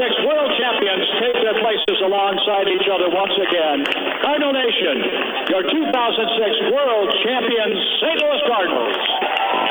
2006 world champions take their places alongside each other once again. Cardinal Nation, your 2006 world champions, St. Louis Cardinals.